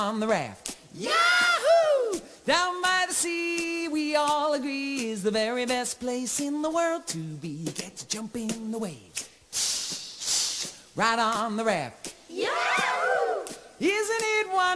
on the raft. Yahoo! Down by the sea, we all agree, is the very best place in the world to be. Get to jump in the waves, right on the raft. Yahoo! Isn't it wonderful?